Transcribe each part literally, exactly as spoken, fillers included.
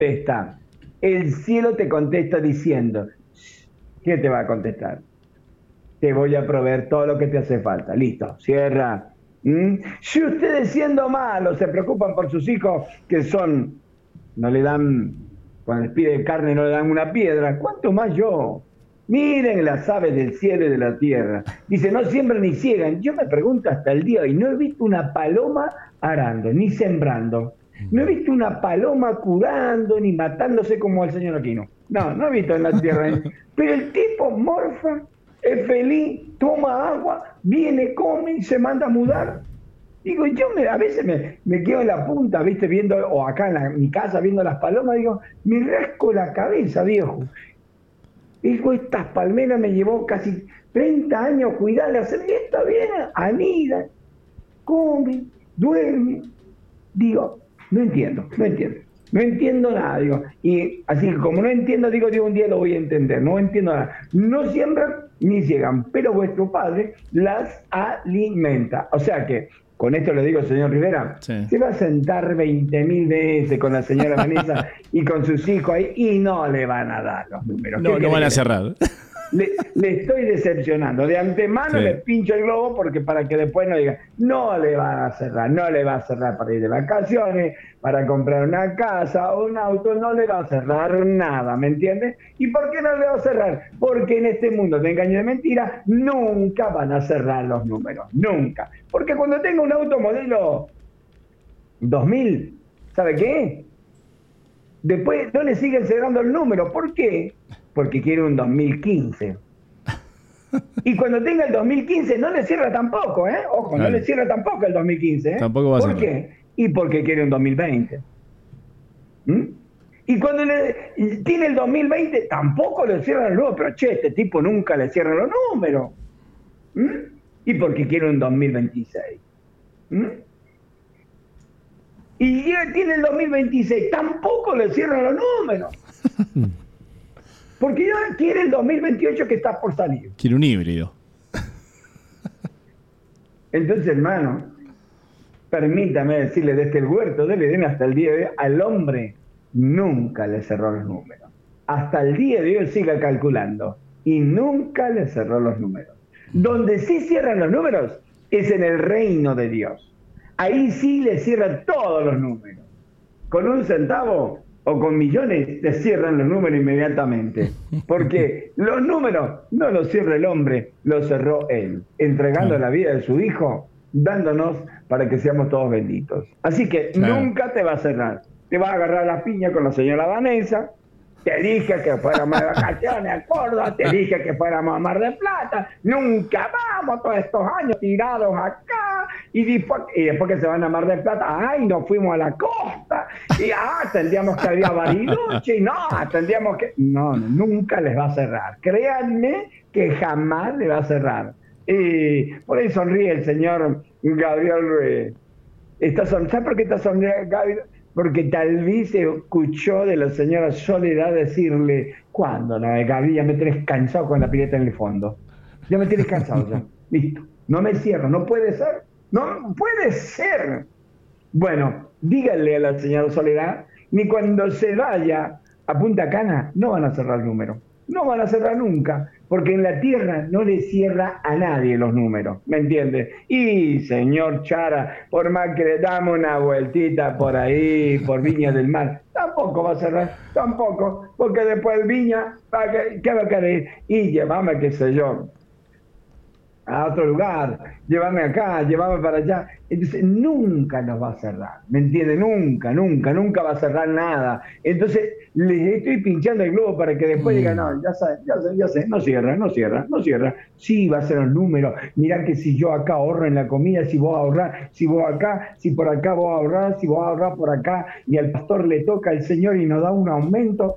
contesta. El cielo te contesta diciendo, ¿qué te va a contestar? Te voy a proveer todo lo que te hace falta. Listo, cierra. ¿Mm? Si ustedes siendo malos se preocupan por sus hijos que son, no le dan, cuando les pide carne no le dan una piedra, ¿cuánto más yo? Miren las aves del cielo y de la tierra. Dice, no siembran ni ciegan. Yo me pregunto hasta el día de hoy, no he visto una paloma arando, ni sembrando. No he visto una paloma curando, ni matándose como el señor Aquino. No, no he visto en la tierra. Pero el tipo morfa, es feliz, toma agua, viene, come y se manda a mudar. Digo, yo me, a veces me, me quedo en la punta, viste, viendo, o acá en, la, en mi casa viendo las palomas, digo, me rasco la cabeza, viejo. Digo, estas palmeras me llevó casi treinta años cuidarlas, y esta viene, anida, come, duerme. Digo, no entiendo, no entiendo. No entiendo nada, digo. Y así que como no entiendo, digo, digo, un día lo voy a entender. No entiendo nada. No siembran ni ciegan, pero vuestro Padre las alimenta. O sea que, con esto le digo, señor Rivera, sí. Se va a sentar veinte mil veces con la señora Vanessa y con sus hijos ahí y no le van a dar los números. No, no van a cerrar. Le, le estoy decepcionando. De antemano sí. Le pincho el globo porque para que después no diga, no le va a cerrar, no le va a cerrar para ir de vacaciones, para comprar una casa o un auto, no le va a cerrar nada, ¿me entiendes? ¿Y por qué no le va a cerrar? Porque en este mundo de engaño y de mentira nunca van a cerrar los números, nunca. Porque cuando tenga un auto modelo dos mil, ¿sabe qué? Después no le siguen cerrando el número. ¿Por qué? Porque quiere un dos mil quince. Y cuando tenga el dos mil quince no le cierra tampoco, ¿eh? Ojo, claro. No le cierra tampoco el dos mil quince, ¿eh? Tampoco va a ¿Por qué? Y porque quiere un dos mil veinte. ¿Mm? Y cuando le, tiene el dos mil veinte tampoco le cierran el número. Pero che, este tipo nunca le cierra los números. ¿Mm? Y porque quiere un dos mil veintiséis. ¿Mm? Y tiene el dos mil veintiséis, tampoco le cierran los números. Porque ya quiere el dos mil veintiocho que está por salir. Quiere un híbrido. Entonces, hermano, permítame decirle desde el huerto del Edén hasta el día de hoy, al hombre nunca le cerró los números. Hasta el día de hoy siga calculando y nunca le cerró los números. Donde sí cierran los números es en el reino de Dios. Ahí sí le cierran todos los números. Con un centavo o con millones te cierran los números inmediatamente. Porque los números no los cierra el hombre, los cerró él, entregando la vida de su hijo, dándonos para que seamos todos benditos. Así que claro. Nunca te va a cerrar. Te va a agarrar la piña con la señora Vanessa. Te dije que fuéramos de vacaciones a Córdoba, te dije que fuéramos a Mar del Plata, nunca vamos todos estos años tirados acá, y después, y después que se van a Mar del Plata, ay, nos fuimos a la costa, y ah, tendríamos que ir a Bariloche, y no, tendríamos que... No, nunca les va a cerrar, créanme que jamás les va a cerrar. Y por ahí sonríe el señor Gabriel Ruiz. Está son... ¿Sabes por qué está sonriendo Gabriel? Porque tal vez se escuchó de la señora Soledad decirle, ¿cuándo? No, Gabriel, ya me tienes cansado con la pileta en el fondo. Ya me tienes cansado ya. Listo. No me cierro. No puede ser. No puede ser. Bueno, díganle a la señora Soledad, ni cuando se vaya a Punta Cana, no van a cerrar el número. No van a cerrar nunca. Porque en la tierra no le cierra a nadie los números, ¿me entiendes? Y, señor Chara, por más que le damos una vueltita por ahí, por Viña del Mar, tampoco va a cerrar, tampoco, porque después Viña, ¿qué va a querer? Y llévame, qué sé yo, a otro lugar, llévame acá, llévame para allá. Entonces, nunca nos va a cerrar, ¿me entiendes? Nunca, nunca, nunca va a cerrar nada. Entonces, les estoy pinchando el globo para que después mm. digan, no, ya sé, ya sé, ya sé, no cierra, no cierra, no cierra. Sí, va a ser el número. Mirá que si yo acá ahorro en la comida, si vos ahorrar, si vos acá, si por acá vos ahorrar, si vos ahorrar por acá, y al pastor le toca al Señor y nos da un aumento,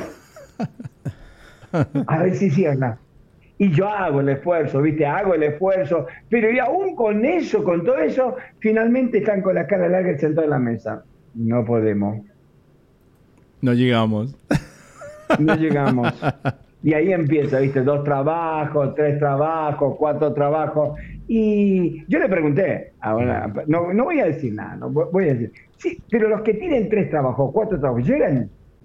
a ver si cierra. Y yo hago el esfuerzo, ¿viste? Hago el esfuerzo, pero y aún con eso, con todo eso, finalmente están con la cara larga sentados en la mesa. No podemos. No llegamos. No llegamos. Y ahí empieza, ¿viste? Dos trabajos, tres trabajos, cuatro trabajos. Y yo le pregunté, ahora, no, no voy a decir nada, no voy a decir, sí, pero los que tienen tres trabajos, cuatro trabajos, ¿llegan?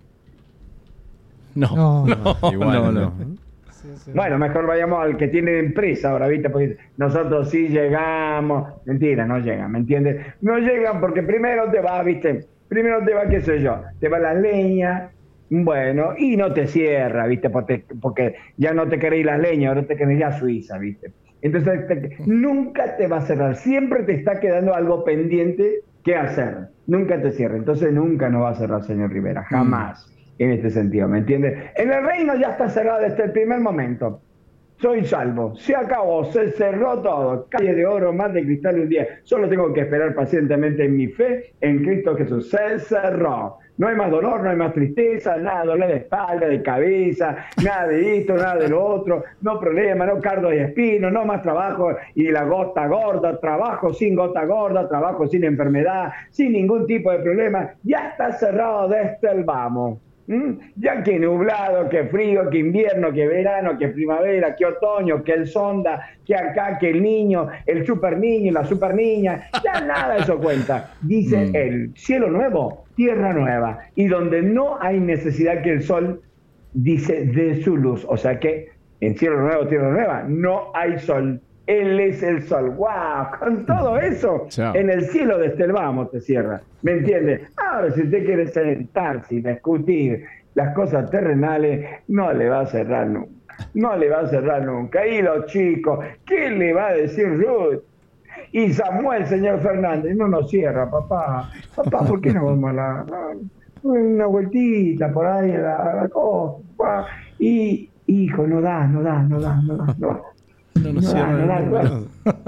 No, no, no, igual no, no. no. Sí, sí. Bueno, mejor vayamos al que tiene empresa ahora, ¿viste? Porque nosotros sí llegamos. Mentira, no llegan, ¿me entiendes? No llegan porque primero te va, ¿viste? Primero te va, qué sé yo, te va la leña, bueno, y no te cierra, ¿viste? Porque, porque ya no te queréis la leña, ahora te queréis a Suiza, ¿viste? Entonces, te, nunca te va a cerrar, siempre te está quedando algo pendiente que hacer, nunca te cierra. Entonces, nunca nos va a cerrar, señor Rivera, jamás. Mm. En este sentido, ¿me entiendes? En el reino ya está cerrado desde el primer momento. Soy salvo, se acabó, se cerró todo. Calle de oro, mar de cristal un día. Solo tengo que esperar pacientemente en mi fe, en Cristo Jesús. Se cerró. No hay más dolor, no hay más tristeza, nada, dolor de espalda, de cabeza, nada de esto, nada de lo otro, no problema, no cardo y espino, no más trabajo y la gota gorda, trabajo sin gota gorda, trabajo sin enfermedad, sin ningún tipo de problema. Ya está cerrado desde el vamos. ¿Mm? Ya que nublado, que frío, que invierno, que verano, que primavera, que otoño, que el sonda, que acá, que el niño, el super niño, la super niña, ya nada de eso cuenta. Dice mm. el cielo nuevo, tierra nueva, y donde no hay necesidad que el sol, dice, de su luz. O sea que en cielo nuevo, tierra nueva, no hay sol. Él es el sol. ¡Wow! Con todo eso, Chao. En el cielo desde el vamos te cierra. ¿Me entiendes? Ahora, si usted quiere sentarse y discutir las cosas terrenales, no le va a cerrar nunca. No le va a cerrar nunca. Y los chicos, ¿qué le va a decir Ruth? Y Samuel, señor Fernández, no nos cierra, papá. Papá, ¿por qué no vamos a la, una vueltita por ahí a la, a la cosa? Papá? Y, hijo, no da, no da, no da, no da, no da. No nos cierra el número.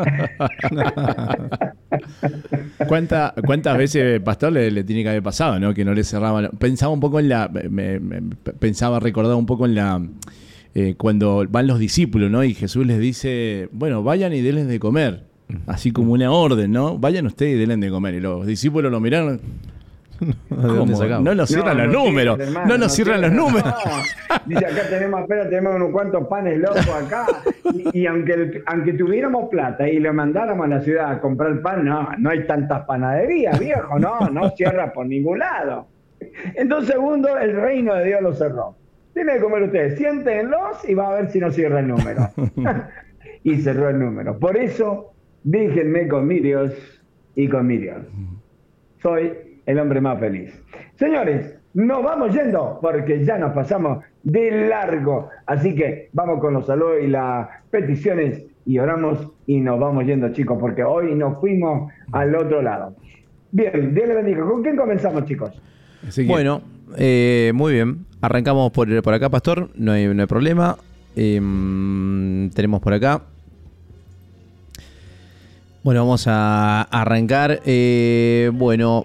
¿Cuánta, ¿Cuántas veces, Pastor, le, le tiene que haber pasado, ¿no? Que no le cerraban? Pensaba un poco en la. Me, me, pensaba, recordaba un poco en la. Eh, cuando van los discípulos, ¿no? Y Jesús les dice, bueno, vayan y denles de comer. Así como una orden, ¿no? Vayan ustedes y denles de comer. Y los discípulos lo miraron. ¿Cómo? No nos cierran no, los no números. Cierran, hermano, no nos no cierran los números. No. Dice, acá tenemos, espera, tenemos unos cuantos panes locos acá. Y, y aunque, el, aunque tuviéramos plata y le mandáramos a la ciudad a comprar pan, no, no hay tantas panaderías, viejo. No, no cierra por ningún lado. En dos segundos, el reino de Dios lo cerró. Tienen que comer ustedes, siéntenlos y va a ver si no cierra el número. Y cerró el número. Por eso, déjenme con mi Dios y con mi Dios. Soy el hombre más feliz. Señores, nos vamos yendo porque ya nos pasamos de largo. Así que vamos con los saludos y las peticiones y oramos y nos vamos yendo, chicos, porque hoy nos fuimos al otro lado. Bien, Dios les bendiga. ¿Con quién comenzamos, chicos? Bueno, eh, muy bien. Arrancamos por, por acá, Pastor. No hay, no hay problema. Eh, tenemos por acá. Bueno, vamos a arrancar. Eh, bueno...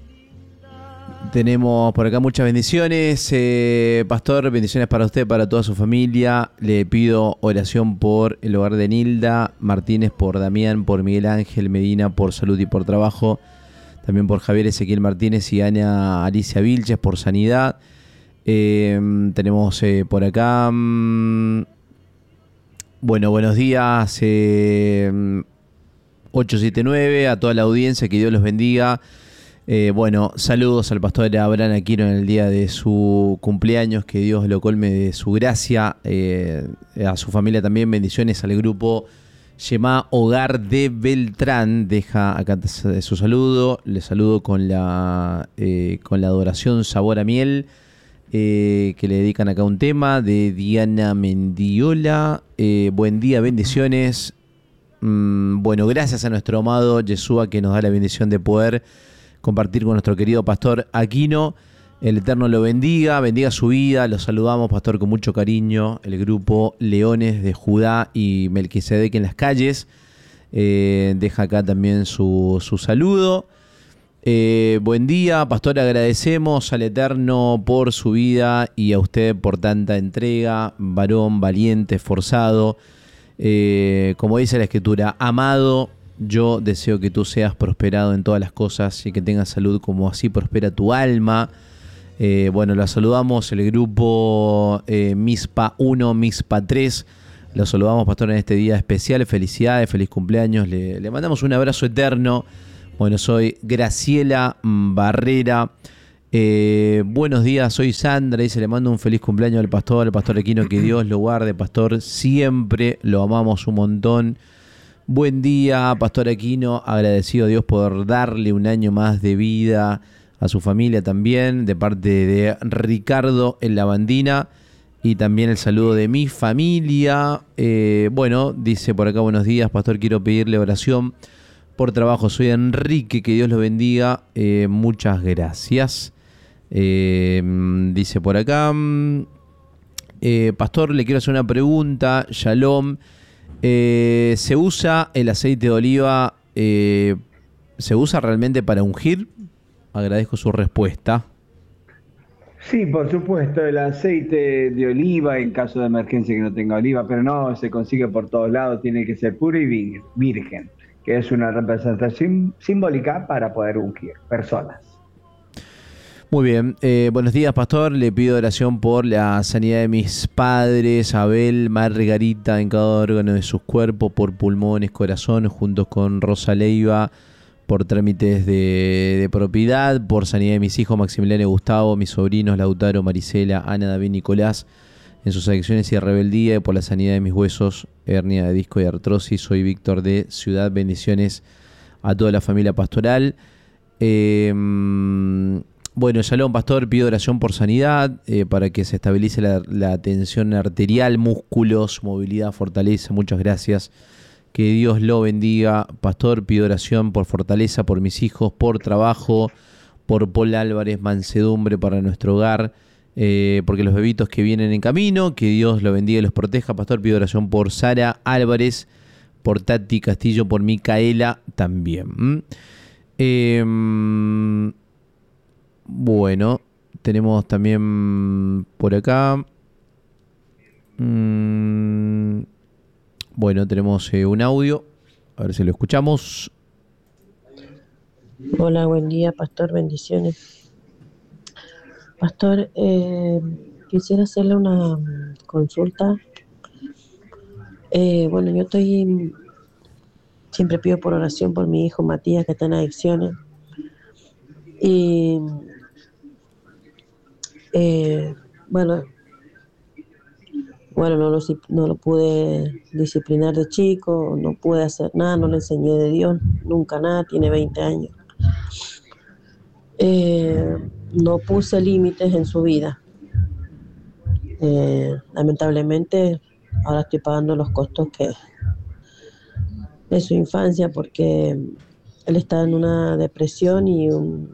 Tenemos por acá muchas bendiciones, eh, Pastor, bendiciones para usted, para toda su familia. Le pido oración por el hogar de Nilda Martínez, por Damián, por Miguel Ángel Medina, por salud y por trabajo. También por Javier Ezequiel Martínez y Ana Alicia Vilches, por sanidad. Eh, tenemos eh, por acá, mmm, bueno, buenos días, eh, ocho siete nueve, a toda la audiencia, que Dios los bendiga. Eh, bueno, saludos al pastor Abraham Aquino en el día de su cumpleaños, que Dios lo colme de su gracia, eh, a su familia también, bendiciones al grupo Yemá Hogar de Beltrán, deja acá su saludo, le saludo con la, eh, con la adoración Sabor a Miel, eh, que le dedican acá un tema de Diana Mendiola, eh, buen día, bendiciones, mm, bueno, gracias a nuestro amado Yeshua que nos da la bendición de poder compartir con nuestro querido pastor Aquino. El Eterno lo bendiga, bendiga su vida. Los saludamos, pastor, con mucho cariño. El grupo Leones de Judá y Melquisedec en las calles. Eh, deja acá también su, su saludo. Eh, buen día, pastor. Agradecemos al Eterno por su vida y a usted por tanta entrega. Varón, valiente, esforzado. Eh, como dice la Escritura, amado. Yo deseo que tú seas prosperado en todas las cosas y que tengas salud como así prospera tu alma. Eh, bueno, la saludamos, el grupo eh, Mispa uno, Mispa tres. Lo saludamos, pastor, en este día especial. Felicidades, feliz cumpleaños. Le, le mandamos un abrazo eterno. Bueno, soy Graciela Barrera. Eh, buenos días, soy Sandra y se le mando un feliz cumpleaños al pastor, al pastor Aquino, que Dios lo guarde, pastor, siempre lo amamos un montón. Buen día, pastor Aquino, agradecido a Dios por darle un año más de vida a su familia también, de parte de Ricardo en la Bandina, y también el saludo de mi familia. Eh, bueno, dice por acá, buenos días, pastor, quiero pedirle oración por trabajo, soy Enrique, que Dios lo bendiga, eh, muchas gracias. Eh, dice por acá, eh, pastor, le quiero hacer una pregunta, Shalom. Eh, ¿Se usa el aceite de oliva, eh, se usa realmente para ungir? Agradezco su respuesta. Sí, por supuesto, el aceite de oliva en caso de emergencia que no tenga oliva, pero no se consigue por todos lados, tiene que ser puro y virgen, que es una representación simbólica para poder ungir personas. Muy bien, eh, buenos días, pastor, le pido oración por la sanidad de mis padres, Abel, Margarita, en cada órgano de sus cuerpos, por pulmones, corazón, junto con Rosa Leiva, por trámites de, de propiedad, por sanidad de mis hijos, Maximiliano y Gustavo, mis sobrinos, Lautaro, Marisela, Ana, David, Nicolás, en sus adicciones y rebeldía, y por la sanidad de mis huesos, hernia de disco y artrosis. Soy Víctor de Ciudad, bendiciones a toda la familia pastoral. Eh, Bueno, Shalom, pastor, pido oración por sanidad, eh, para que se estabilice la, la tensión arterial, músculos, movilidad, fortaleza. Muchas gracias. Que Dios lo bendiga. Pastor, pido oración por fortaleza, por mis hijos, por trabajo, por Paul Álvarez, mansedumbre para nuestro hogar, eh, porque los bebitos que vienen en camino, que Dios lo bendiga y los proteja. Pastor, pido oración por Sara Álvarez, por Tati Castillo, por Micaela también. ¿Mm? Eh, Bueno, tenemos también por acá. Mmm, bueno, tenemos eh, un audio. A ver si lo escuchamos. Hola, buen día, pastor, bendiciones. Pastor, eh, quisiera hacerle una consulta. Eh, bueno, yo estoy, siempre pido por oración por mi hijo Matías, que está en adicciones. Y eh, bueno, bueno no, lo, no lo pude disciplinar de chico, no pude hacer nada, no le enseñé de Dios, nunca nada, tiene veinte años. Eh, no puse límites en su vida. Eh, lamentablemente, ahora estoy pagando los costos que de su infancia, porque él está en una depresión y un,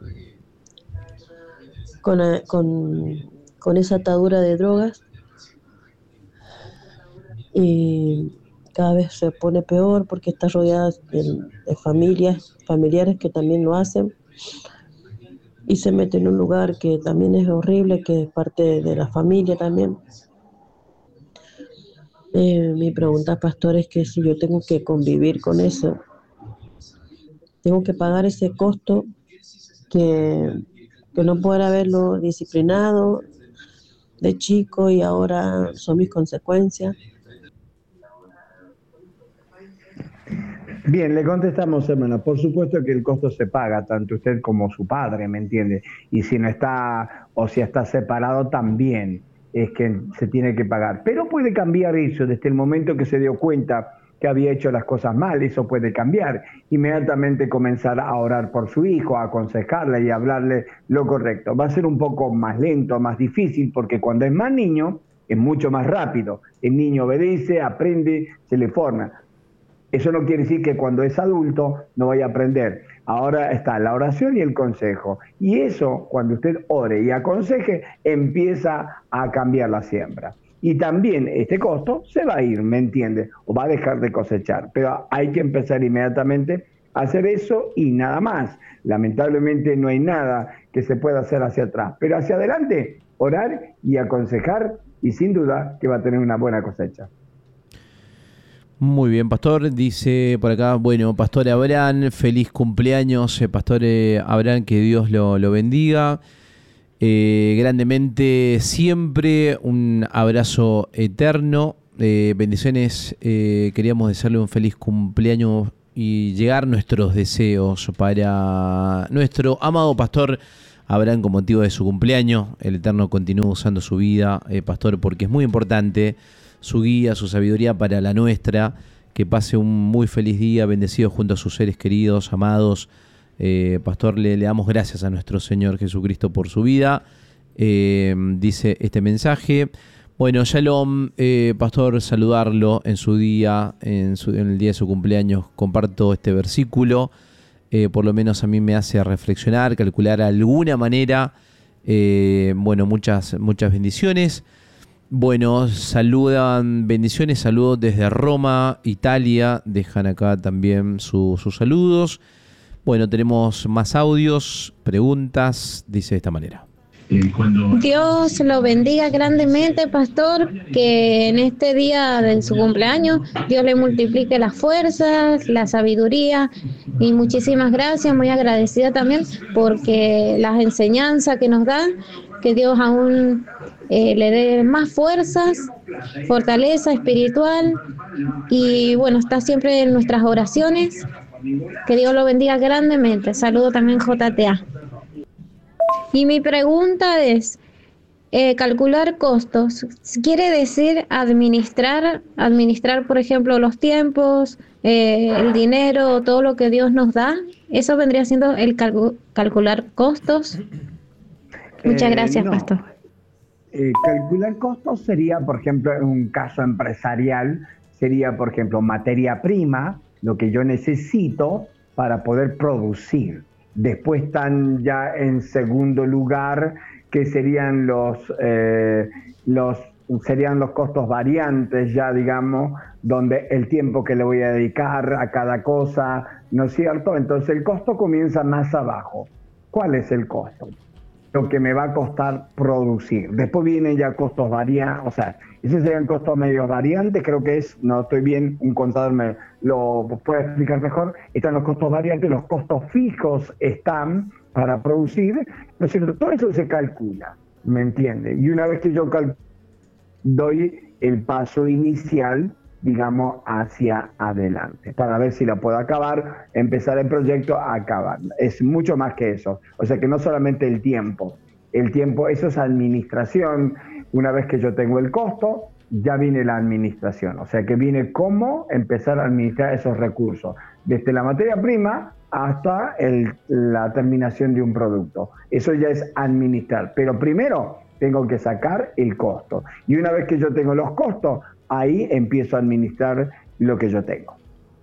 con, con, con esa atadura de drogas, y cada vez se pone peor porque está rodeada de, de familias, familiares que también lo hacen, y se mete en un lugar que también es horrible, que es parte de la familia también. Eh, mi pregunta, pastor, es que si yo tengo que convivir con eso, tengo que pagar ese costo que, que no poder haberlo disciplinado de chico, y ahora son mis consecuencias. Bien, le contestamos, hermana. Por supuesto que el costo se paga, tanto usted como su padre, ¿me entiende? Y si no está, o si está separado, también es que se tiene que pagar. Pero puede cambiar eso desde el momento que se dio cuenta que había hecho las cosas mal. Eso puede cambiar. Inmediatamente comenzar a orar por su hijo, a aconsejarle y a hablarle lo correcto. Va a ser un poco más lento, más difícil, porque cuando es más niño, es mucho más rápido. El niño obedece, aprende, se le forma. Eso no quiere decir que cuando es adulto no vaya a aprender. Ahora está la oración y el consejo. Y eso, cuando usted ore y aconseje, empieza a cambiar la siembra. Y también este costo se va a ir, ¿me entiende? O va a dejar de cosechar. Pero hay que empezar inmediatamente a hacer eso y nada más. Lamentablemente no hay nada que se pueda hacer hacia atrás. Pero hacia adelante, orar y aconsejar, y sin duda que va a tener una buena cosecha. Muy bien, pastor. Dice por acá, bueno, pastor Abraham, feliz cumpleaños, eh, pastor eh, Abraham, que Dios lo, lo bendiga eh, grandemente siempre. Un abrazo eterno, eh, bendiciones. Eh, queríamos desearle un feliz cumpleaños y llegar nuestros deseos para nuestro amado pastor Abraham con motivo de su cumpleaños. El Eterno continúa usando su vida, eh, pastor, porque es muy importante su guía, su sabiduría para la nuestra. Que pase un muy feliz día, bendecido junto a sus seres queridos, amados. Eh, pastor, le, le damos gracias a nuestro Señor Jesucristo por su vida. Eh, dice este mensaje. Bueno, Shalom, eh, pastor, saludarlo en su día, en, su, en el día de su cumpleaños. Comparto este versículo. Eh, por lo menos a mí me hace reflexionar, calcular de alguna manera. Eh, bueno, muchas, muchas bendiciones. Bueno, saludan, bendiciones, saludos desde Roma, Italia. Dejan acá también su, sus saludos. Bueno, tenemos más audios, preguntas. Dice de esta manera. Dios lo bendiga grandemente, pastor, que en este día de su cumpleaños Dios le multiplique las fuerzas, la sabiduría y muchísimas gracias, muy agradecida también porque las enseñanzas que nos dan, que Dios aún eh, le dé más fuerzas, fortaleza espiritual y bueno, está siempre en nuestras oraciones, que Dios lo bendiga grandemente. Saludo también J T A. Y mi pregunta es, eh, calcular costos, ¿quiere decir administrar, administrar por ejemplo los tiempos, eh, el dinero, todo lo que Dios nos da? ¿Eso vendría siendo el calcu- calcular costos? Muchas Eh, gracias, no. pastor. Eh, calcular costos sería, por ejemplo, en un caso empresarial, sería, por ejemplo, materia prima, lo que yo necesito para poder producir. Después están ya en segundo lugar, que serían los, eh, los, serían los costos variantes, ya digamos, donde el tiempo que le voy a dedicar a cada cosa, ¿no es cierto? Entonces el costo comienza más abajo. ¿Cuál es el costo? Lo que me va a costar producir. Después vienen ya costos variantes, o sea, esos serían costos medios variantes, creo que es, no estoy bien, un contador me lo puede explicar mejor. Están los costos variantes, los costos fijos están para producir, ¿no es cierto? Todo eso se calcula, ¿me entiende? Y una vez que yo cal- doy el paso inicial, digamos, hacia adelante, para ver si la puedo acabar, empezar el proyecto a acabar. Es mucho más que eso. O sea que no solamente el tiempo, el tiempo, eso es administración. Una vez que yo tengo el costo, ya viene la administración. O sea que viene cómo empezar a administrar esos recursos, desde la materia prima hasta el, la terminación de un producto. Eso ya es administrar. Pero primero tengo que sacar el costo. Y una vez que yo tengo los costos, ahí empiezo a administrar lo que yo tengo.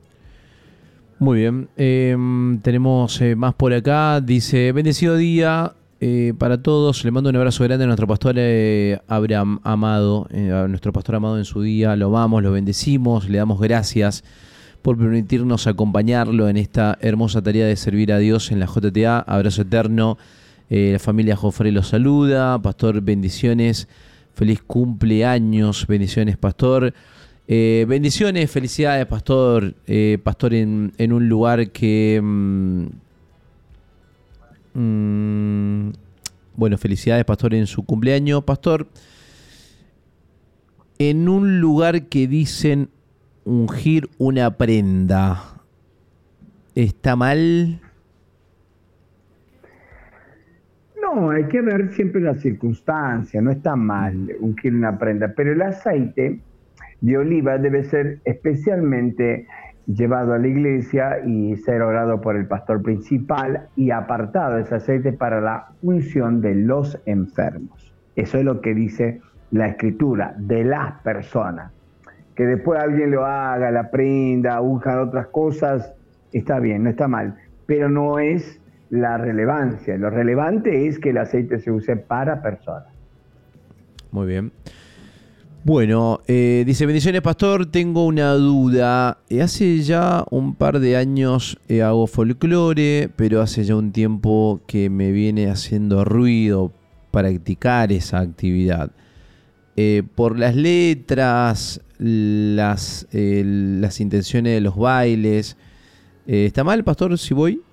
Muy bien. Eh, tenemos eh, más por acá. Dice, bendecido día eh, para todos. Le mando un abrazo grande a nuestro pastor eh, Abraham Amado, eh, a nuestro pastor amado en su día. Lo amamos, lo bendecimos, le damos gracias por permitirnos acompañarlo en esta hermosa tarea de servir a Dios en la J T A. Abrazo eterno. Eh, la familia Jofre los saluda. Pastor, bendiciones. Feliz cumpleaños, bendiciones, pastor. Eh, bendiciones, felicidades, pastor. Eh, pastor en, en un lugar que... Mmm, mmm, bueno, felicidades, pastor, en su cumpleaños. Pastor, en un lugar que dicen ungir una prenda, ¿está mal? No, hay que ver siempre las circunstancias, no está mal ungir una prenda, pero el aceite de oliva debe ser especialmente llevado a la iglesia y ser orado por el pastor principal y apartado ese aceite para la unción de los enfermos. Eso es lo que dice la escritura, de las personas. Que después alguien lo haga, la prenda, unja otras cosas, está bien, no está mal, pero no es la relevancia. Lo relevante es que el aceite se use para personas. Muy bien. Bueno, eh, dice, bendiciones, pastor, tengo una duda. Eh, hace ya un par de años eh, hago folclore, pero hace ya un tiempo que me viene haciendo ruido practicar esa actividad. Eh, por las letras, las, eh, las intenciones de los bailes. Eh, ¿Está mal, pastor, si voy?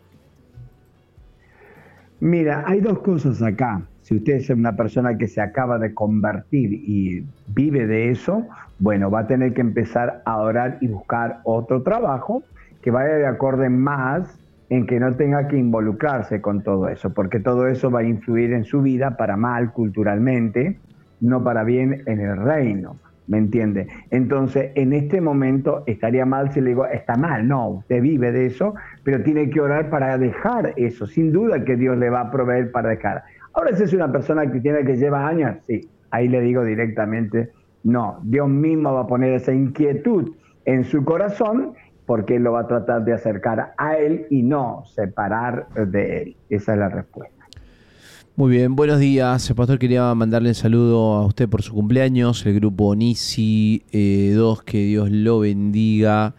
Mira, hay dos cosas acá. Si usted es una persona que se acaba de convertir y vive de eso, bueno, va a tener que empezar a orar y buscar otro trabajo que vaya de acorde más en que no tenga que involucrarse con todo eso, porque todo eso va a influir en su vida para mal culturalmente, no para bien en el reino, ¿me entiende? Entonces, en este momento estaría mal si le digo, está mal, no, usted vive de eso, pero tiene que orar para dejar eso, sin duda que Dios le va a proveer para dejar. Ahora, si es una persona cristiana que lleva años, sí, ahí le digo directamente, no, Dios mismo va a poner esa inquietud en su corazón, porque Él lo va a tratar de acercar a Él y no separar de Él. Esa es la respuesta. Muy bien, buenos días. El pastor quería mandarle un saludo a usted por su cumpleaños, el grupo Nisi eh, dos, que Dios lo bendiga.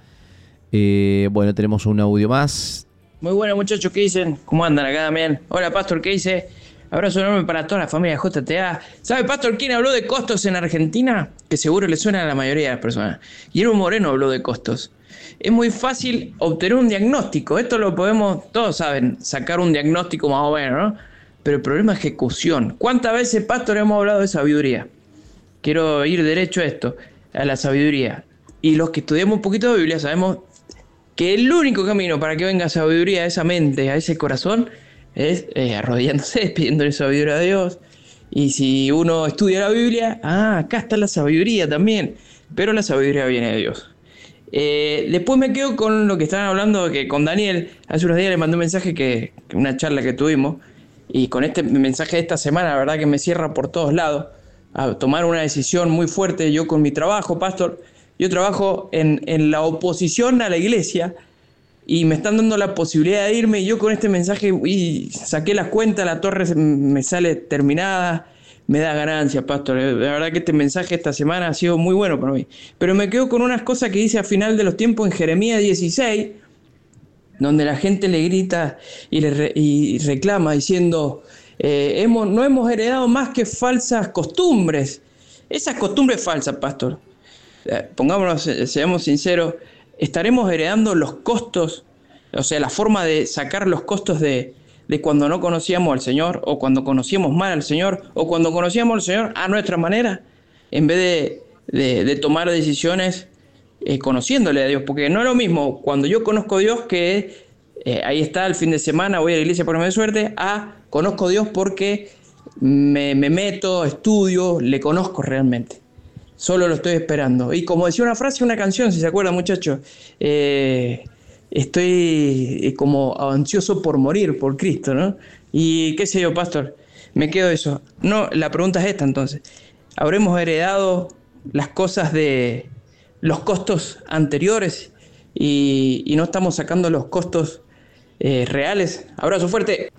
Eh, bueno, tenemos un audio más. Muy bueno, muchachos, ¿qué dicen? ¿Cómo andan acá también? Hola, pastor, ¿qué dice? Abrazo enorme para toda la familia de J T A. ¿Sabe, pastor, quién habló de costos en Argentina? Que seguro le suena a la mayoría de las personas. Guillermo Moreno habló de costos. Es muy fácil obtener un diagnóstico. Esto lo podemos, todos saben, sacar un diagnóstico más o menos, ¿no? Pero el problema es ejecución. ¿Cuántas veces, pastor, hemos hablado de sabiduría? Quiero ir derecho a esto, a la sabiduría. Y los que estudiamos un poquito de Biblia sabemos que el único camino para que venga sabiduría a esa mente, a ese corazón, es eh, arrodillándose, pidiéndole sabiduría a Dios. Y si uno estudia la Biblia, ah, acá está la sabiduría también. Pero la sabiduría viene de Dios. Eh, después me quedo con lo que estaban hablando, que con Daniel, hace unos días le mandé un mensaje, que, que una charla que tuvimos, y con este mensaje de esta semana, la verdad que me cierra por todos lados, a tomar una decisión muy fuerte. Yo con mi trabajo, pastor, yo trabajo en, en la oposición a la iglesia, y me están dando la posibilidad de irme, y yo con este mensaje y saqué las cuentas, la torre me sale terminada, me da ganancia, pastor. La verdad que este mensaje esta semana ha sido muy bueno para mí. Pero me quedo con unas cosas que dice a final de los tiempos en Jeremías dieciséis, donde la gente le grita y, le re, y reclama diciendo, eh, hemos, no hemos heredado más que falsas costumbres. Esas costumbres falsas, pastor, eh, pongámonos, seamos sinceros, estaremos heredando los costos, o sea, la forma de sacar los costos de, de cuando no conocíamos al Señor, o cuando conocíamos mal al Señor, o cuando conocíamos al Señor a nuestra manera, en vez de, de, de tomar decisiones eh, conociéndole a Dios. Porque no es lo mismo cuando yo conozco a Dios, que eh, ahí está el fin de semana, voy a la iglesia por mi suerte, a conozco a Dios porque me, me meto, estudio, le conozco realmente. Solo lo estoy esperando. Y como decía una frase, una canción, si se acuerdan, muchachos, eh, estoy como ansioso por morir por Cristo, ¿no? Y qué sé yo, pastor, me quedo eso. No, la pregunta es esta entonces. ¿Habremos heredado las cosas de los costos anteriores y, y no estamos sacando los costos eh, reales? Abrazo fuerte.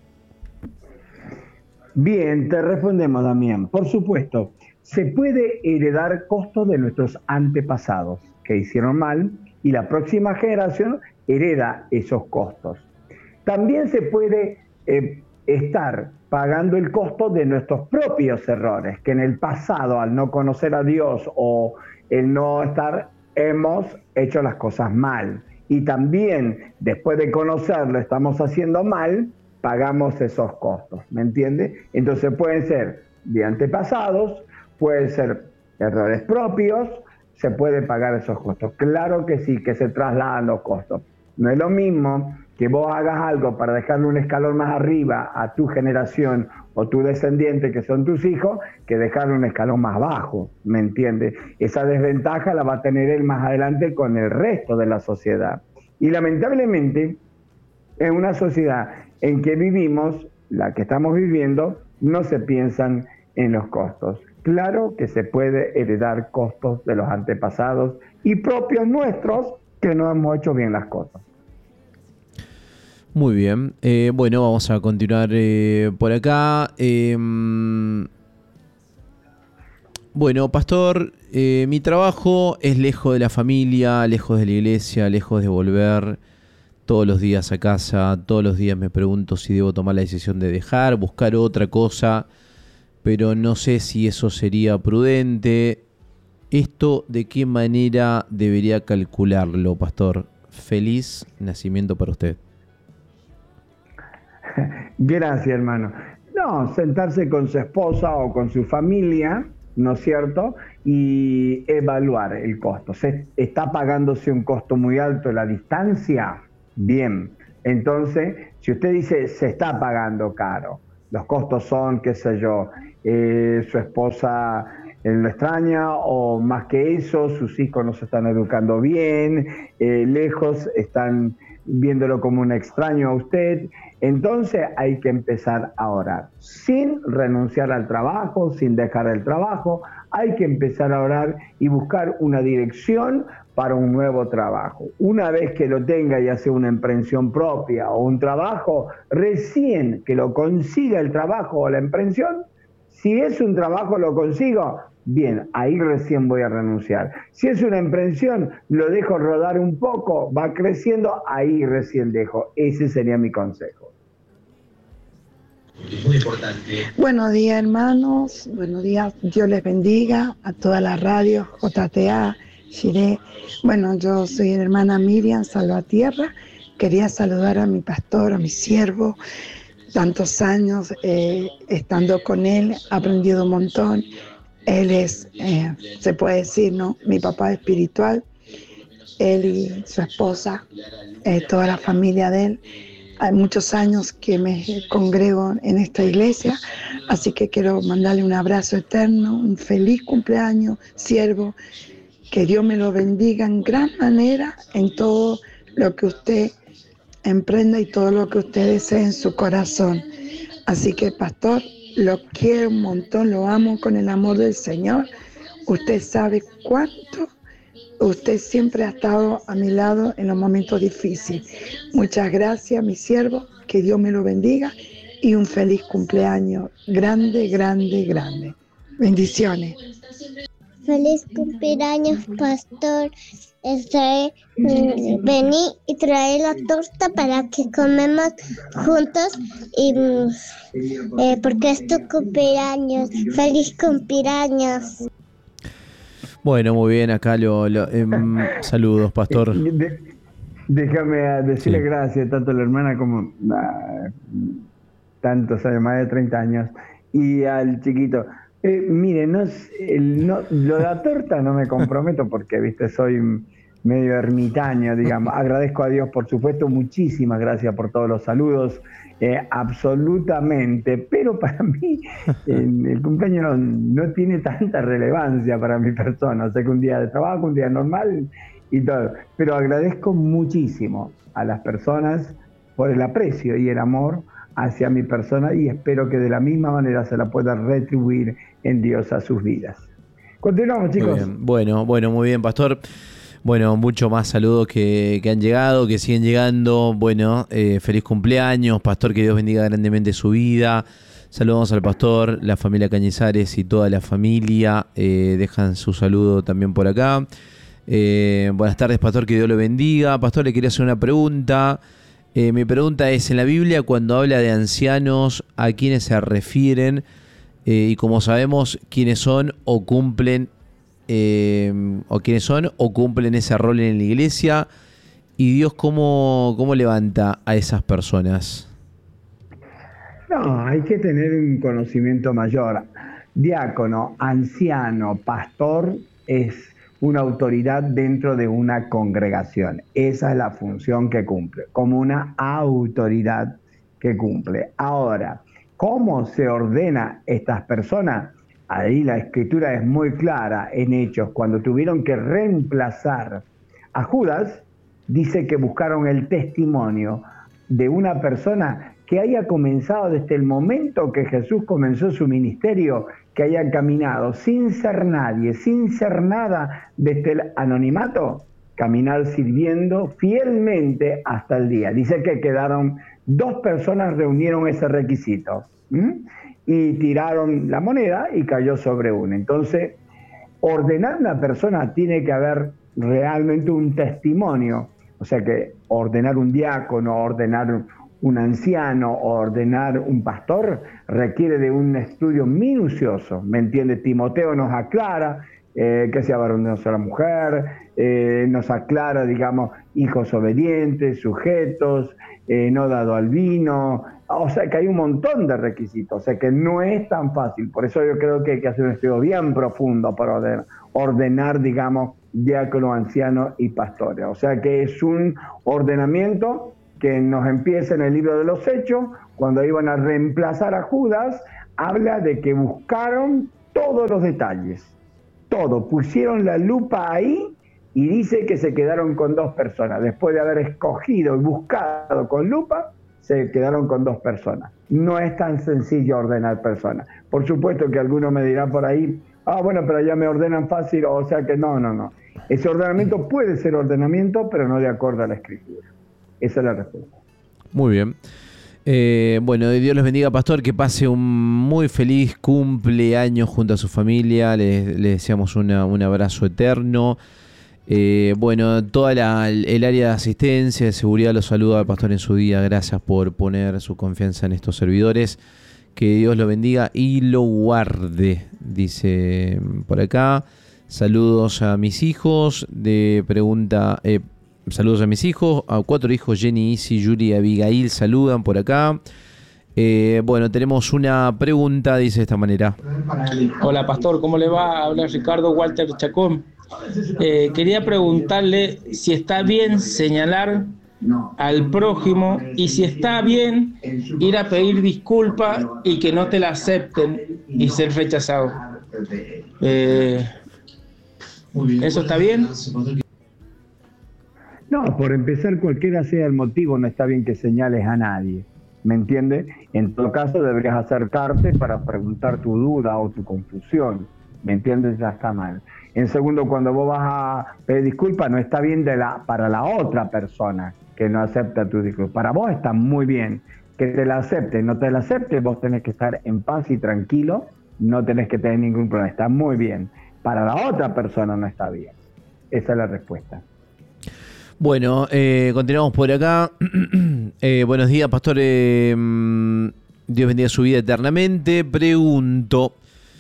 Bien, te respondemos, Damián. Por supuesto, se puede heredar costos de nuestros antepasados que hicieron mal, y la próxima generación hereda esos costos. También se puede eh, estar pagando el costo de nuestros propios errores, que en el pasado, al no conocer a Dios o el no estar, hemos hecho las cosas mal. Y también, después de conocerlo, estamos haciendo mal, pagamos esos costos, ¿me entiende? Entonces pueden ser de antepasados, pueden ser errores propios, se puede pagar esos costos. Claro que sí, que se trasladan los costos. No es lo mismo que vos hagas algo para dejarle un escalón más arriba a tu generación o tu descendiente, que son tus hijos, que dejarle un escalón más bajo, ¿me entiendes? Esa desventaja la va a tener él más adelante con el resto de la sociedad. Y lamentablemente, en una sociedad en que vivimos, la que estamos viviendo, no se piensan en los costos. Claro que se puede heredar costos de los antepasados y propios nuestros que no hemos hecho bien las cosas. Muy bien. Eh, bueno, vamos a continuar eh, por acá. Eh, bueno, pastor, eh, mi trabajo es lejos de la familia, lejos de la iglesia, lejos de volver todos los días a casa. Todos los días me pregunto si debo tomar la decisión de dejar, buscar otra cosa, pero no sé si eso sería prudente. ¿Esto de qué manera debería calcularlo, pastor? Feliz nacimiento para usted. Gracias, hermano. No, sentarse con su esposa o con su familia, ¿no es cierto? Y evaluar el costo. ¿Se está pagándose un costo muy alto la distancia? Bien, Entonces, si usted dice, se está pagando caro, los costos son, qué sé yo, eh, su esposa eh, lo extraña, o más que eso, sus hijos no se están educando bien, eh, lejos están viéndolo como un extraño a usted, entonces hay que empezar a orar, sin renunciar al trabajo, sin dejar el trabajo, hay que empezar a orar y buscar una dirección para un nuevo trabajo. Una vez que lo tenga, ya sea una emprensión propia o un trabajo, recién que lo consiga el trabajo o la emprensión, si es un trabajo lo consigo, bien, ahí recién voy a renunciar. Si es una emprensión, lo dejo rodar un poco, va creciendo, ahí recién dejo. Ese sería mi consejo. Muy importante. Buenos días, hermanos. Buenos días. Dios les bendiga a toda la radio, J T A, Shiré. Bueno, yo soy la hermana Miriam Salvatierra. Quería saludar a mi pastor, a mi siervo. Tantos años eh, estando con él, he aprendido un montón. Él es, eh, se puede decir, ¿no?, mi papá espiritual. Él y su esposa, eh, toda la familia de él. Hay muchos años que me congrego en esta iglesia, así que quiero mandarle un abrazo eterno, un feliz cumpleaños, siervo. Que Dios me lo bendiga en gran manera en todo lo que usted emprenda y todo lo que usted desee en su corazón. Así que, pastor, lo quiero un montón, lo amo con el amor del Señor. Usted sabe cuánto usted siempre ha estado a mi lado en los momentos difíciles. Muchas gracias, mi siervo, que Dios me lo bendiga y un feliz cumpleaños grande, grande, grande. Bendiciones. Feliz cumpleaños, pastor. Trae, vení y trae la torta para que comemos juntos y eh, porque es tu cumpleaños. Feliz cumpleaños. Bueno, muy bien, acá lo, lo eh, saludos, pastor. De, déjame decirle sí. Gracias tanto a la hermana como a tantos años, más de treinta años, y al chiquito. Eh, mire, no, el, no, lo de la torta no me comprometo porque, viste, soy medio ermitaño, digamos. Agradezco a Dios, por supuesto, muchísimas gracias por todos los saludos, eh, absolutamente, pero para mí eh, el cumpleaños no, no tiene tanta relevancia para mi persona. O sea, que un día de trabajo, un día normal y todo. Pero agradezco muchísimo a las personas por el aprecio y el amor hacia mi persona, y espero que de la misma manera se la pueda retribuir en Dios a sus vidas. Continuamos, chicos. Muy bueno, bueno, muy bien, pastor. Bueno, mucho más saludos que, que han llegado, que siguen llegando. Bueno, eh, feliz cumpleaños, pastor, que Dios bendiga grandemente su vida. Saludos al pastor, la familia Cañizares y toda la familia. Eh, dejan su saludo también por acá. Eh, buenas tardes, pastor, que Dios lo bendiga. Pastor, le quería hacer una pregunta. Eh, mi pregunta es, en la Biblia, cuando habla de ancianos, ¿a quiénes se refieren? Eh, y como sabemos, ¿quiénes son o cumplen eh, o quiénes son o cumplen ese rol en la iglesia? ¿Y Dios cómo, cómo levanta a esas personas? No, hay que tener un conocimiento mayor. Diácono, anciano, pastor es una autoridad dentro de una congregación. Esa es la función que cumple, como una autoridad que cumple. Ahora, ¿cómo se ordena estas personas? Ahí la escritura es muy clara en Hechos. Cuando tuvieron que reemplazar a Judas, dice que buscaron el testimonio de una persona que haya comenzado desde el momento que Jesús comenzó su ministerio, que haya caminado sin ser nadie, sin ser nada, desde el anonimato, caminar sirviendo fielmente hasta el día. Dice que quedaron dos personas, reunieron ese requisito, ¿m? y tiraron la moneda y cayó sobre una. Entonces, ordenar una persona tiene que haber realmente un testimonio, o sea que ordenar un diácono, ordenar un anciano o ordenar un pastor requiere de un estudio minucioso, ¿me entiende? Timoteo nos aclara eh, que sea varón de una sola mujer, eh, nos aclara, digamos, hijos obedientes, sujetos, eh, no dado al vino, o sea que hay un montón de requisitos, o sea que no es tan fácil, por eso yo creo que hay que hacer un estudio bien profundo para ordenar, ordenar digamos, diácono, anciano y pastores, o sea que es un ordenamiento que nos empieza en el libro de los Hechos, cuando iban a reemplazar a Judas, habla de que buscaron todos los detalles, todo, pusieron la lupa ahí y dice que se quedaron con dos personas. Después de haber escogido y buscado con lupa, se quedaron con dos personas. No es tan sencillo ordenar personas. Por supuesto que algunos me dirán por ahí, ah, bueno, pero ya me ordenan fácil, o sea que no, no, no. Ese ordenamiento puede ser ordenamiento, pero no de acuerdo a la Escritura. Esa es la respuesta. Muy bien. Eh, bueno, Dios los bendiga, pastor, que pase un muy feliz cumpleaños junto a su familia. Le, le deseamos una, un abrazo eterno. Eh, bueno, toda la, el área de asistencia, de seguridad, los saluda al pastor en su día. Gracias por poner su confianza en estos servidores. Que Dios lo bendiga y lo guarde, dice por acá. Saludos a mis hijos. De pregunta, eh, saludos a mis hijos, a cuatro hijos, Jenny, Isi, Yuri y Abigail, saludan por acá. Eh, bueno, tenemos una pregunta, dice de esta manera. Hola, pastor, ¿cómo le va? Habla Ricardo Walter Chacón. Eh, quería preguntarle si está bien señalar al prójimo y si está bien ir a pedir disculpas y que no te la acepten y ser rechazado. Eh, ¿Eso está bien? No, por empezar, cualquiera sea el motivo, no está bien que señales a nadie, ¿me entiendes? En todo caso, deberías acercarte para preguntar tu duda o tu confusión, ¿me entiendes? Ya está mal. En segundo, cuando vos vas a pedir disculpas, no está bien de la, para la otra persona que no acepta tu disculpa. Para vos está muy bien que te la acepte, no te la acepte, vos tenés que estar en paz y tranquilo, no tenés que tener ningún problema, está muy bien. Para la otra persona no está bien. Esa es la respuesta. Bueno, eh, continuamos por acá. eh, buenos días, pastor. Eh, Dios bendiga su vida eternamente. Pregunto,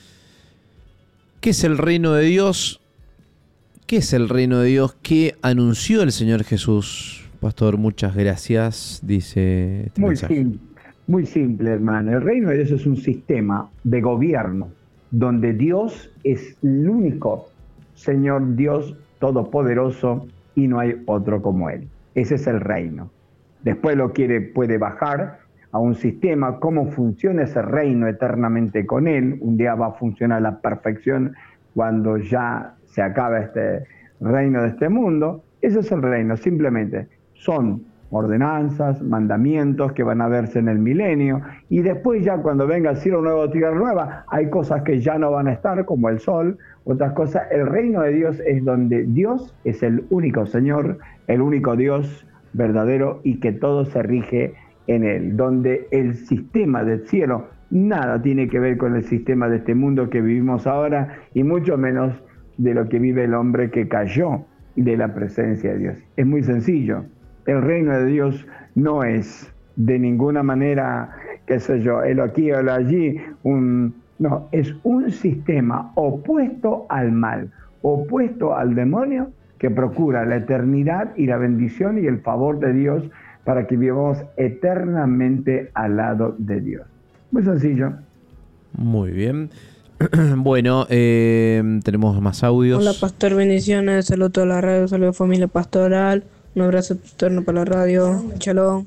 ¿qué es el reino de Dios? ¿Qué es el reino de Dios que anunció el Señor Jesús? Pastor, muchas gracias, dice este muy mensaje. Simple, muy simple, hermano. El reino de Dios es un sistema de gobierno donde Dios es el único Señor Dios todopoderoso y no hay otro como Él. Ese es el reino. Después lo quiere, puede bajar a un sistema, cómo funciona ese reino eternamente con Él. Un día va a funcionar a la perfección cuando ya se acabe este reino de este mundo. Ese es el reino, simplemente. Son ordenanzas, mandamientos que van a verse en el milenio, y después ya cuando venga el cielo nuevo, tierra nueva, hay cosas que ya no van a estar, como el sol, otras cosas. El reino de Dios es donde Dios es el único Señor, el único Dios verdadero y que todo se rige en Él, donde el sistema del cielo nada tiene que ver con el sistema de este mundo que vivimos ahora, y mucho menos de lo que vive el hombre que cayó de la presencia de Dios. Es muy sencillo. El reino de Dios no es de ninguna manera, qué sé yo, el aquí o el allí, un, no, es un sistema opuesto al mal, opuesto al demonio, que procura la eternidad y la bendición y el favor de Dios para que vivamos eternamente al lado de Dios. Muy sencillo. Muy bien. Bueno, eh, tenemos más audios. Hola, pastor, bendiciones, saludo a toda la radio, saludo a familia pastoral, un abrazo eterno para la radio, shalom.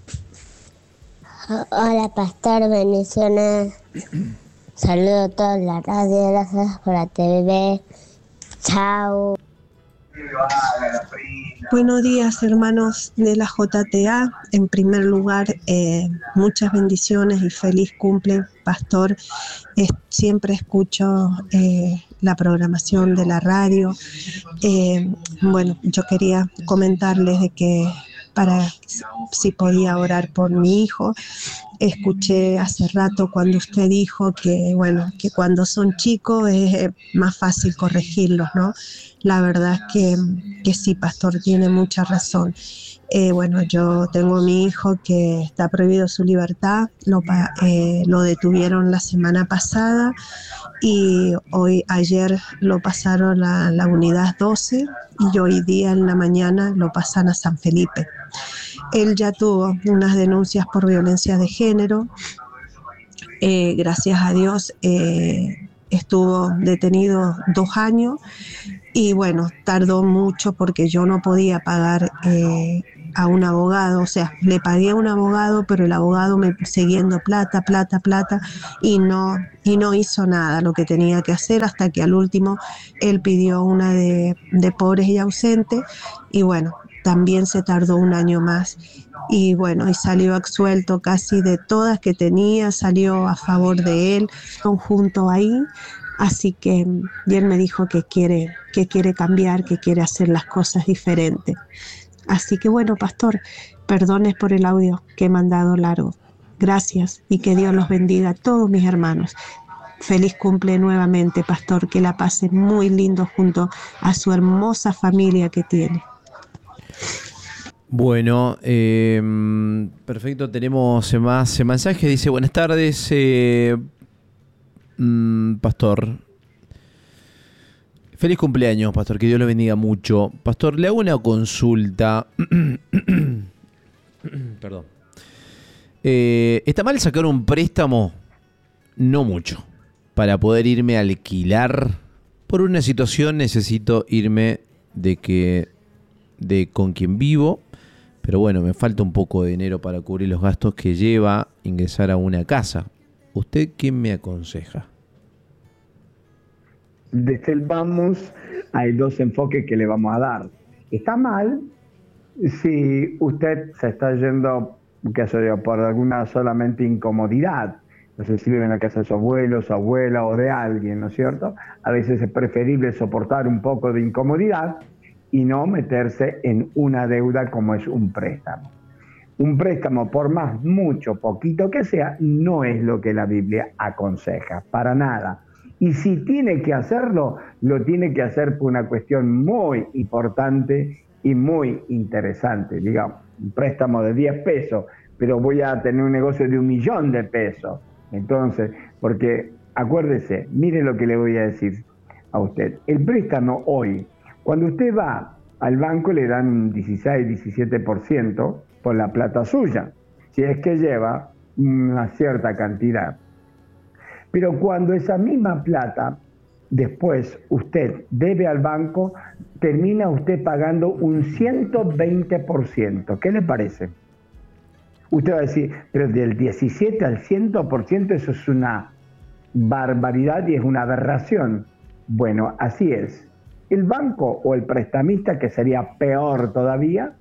Hola, pastor, bendiciones, saludo a toda la radio, gracias por la T V, chao. Buenos días, hermanos de la J T A. En primer lugar, eh, muchas bendiciones y feliz cumple, pastor. Eh, siempre escucho eh, la programación de la radio. Eh, bueno, yo quería comentarles de que para si podía orar por mi hijo. Escuché hace rato cuando usted dijo que, bueno, que cuando son chicos es más fácil corregirlos, ¿no? La verdad es que, que sí, pastor, tiene mucha razón. Eh, bueno, yo tengo a mi hijo que está prohibido su libertad, lo, eh, lo detuvieron la semana pasada y hoy, ayer lo pasaron a la unidad doce y hoy día en la mañana lo pasan a San Felipe. Él ya tuvo unas denuncias por violencia de género, eh, gracias a Dios eh, estuvo detenido dos años y bueno, tardó mucho porque yo no podía pagar eh, a un abogado, o sea, le pagué a un abogado, pero el abogado me siguiendo plata, plata, plata, y no, y no hizo nada lo que tenía que hacer, hasta que al último él pidió una de, de pobres y ausentes, y bueno, también se tardó un año más. Y bueno, y salió absuelto casi de todas que tenía, salió a favor de él, conjunto ahí. Así que y él me dijo que quiere, que quiere cambiar, que quiere hacer las cosas diferentes. Así que bueno, pastor, perdones por el audio que he mandado largo. Gracias y que Dios los bendiga a todos mis hermanos. Feliz cumple nuevamente, pastor, que la pase muy lindo junto a su hermosa familia que tiene. Bueno, eh, perfecto, tenemos más mensajes. Dice, buenas tardes, eh, mm, pastor. Feliz cumpleaños, pastor, que Dios lo bendiga mucho. Pastor, le hago una consulta. Perdón. Eh, ¿Está mal sacar un préstamo? No mucho. Para poder irme a alquilar. Por una situación necesito irme de que de con quien vivo. Pero bueno, me falta un poco de dinero para cubrir los gastos que lleva ingresar a una casa. ¿Usted qué me aconseja? Desde el vamos hay dos enfoques que le vamos a dar. Está mal si usted se está yendo, qué sé yo, por alguna solamente incomodidad. No sé si vive en la casa de su abuelo, su abuela o de alguien, ¿no es cierto? A veces es preferible soportar un poco de incomodidad y no meterse en una deuda como es un préstamo. Un préstamo, por más mucho, poquito que sea, no es lo que la Biblia aconseja, para nada. Y si tiene que hacerlo, lo tiene que hacer por una cuestión muy importante y muy interesante. Digamos, un préstamo de diez pesos, pero voy a tener un negocio de un millón de pesos. Entonces, porque acuérdese, mire lo que le voy a decir a usted. El préstamo hoy, cuando usted va al banco le dan un dieciséis, diecisiete por ciento por la plata suya, si es que lleva una cierta cantidad. Pero cuando esa misma plata después usted debe al banco, termina usted pagando un ciento veinte por ciento. ¿Qué le parece? Usted va a decir, pero del diecisiete al cien por ciento eso es una barbaridad y es una aberración. Bueno, así es. El banco o el prestamista, que sería peor todavía,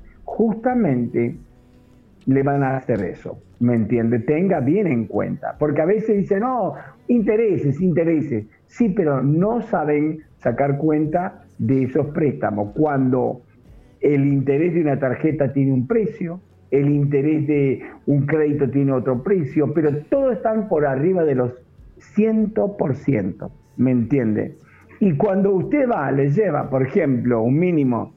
justamente le van a hacer eso. ¿Me entiende? Tenga bien en cuenta. Porque a veces dicen, no, intereses, intereses. Sí, pero no saben sacar cuenta de esos préstamos. Cuando el interés de una tarjeta tiene un precio, el interés de un crédito tiene otro precio, pero todos están por arriba de los cien por ciento. ¿Me entiende? Y cuando usted va, le lleva, por ejemplo, un mínimo